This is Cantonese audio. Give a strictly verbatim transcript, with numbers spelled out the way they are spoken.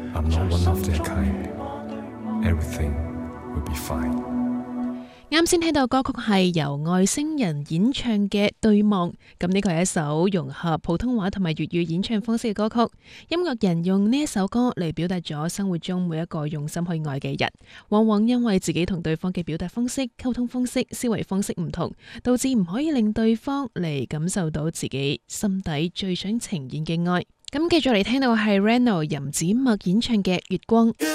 I'm not one of their kind. Everything will be fine. 啱先聽到歌曲係由外星人演唱嘅《對望》，咁呢個係一首融合普通話同埋粵語演唱方式嘅歌曲。音樂人用呢一首歌嚟表達咗生活中每一個用心去愛嘅人，往往因為自己同對方嘅表達方式、溝通方式、思維方式唔同，導致唔可以令對方嚟感受到自己心底最想呈現嘅愛。咁繼續嚟聽到係 Reno 任子默演唱嘅《月光》。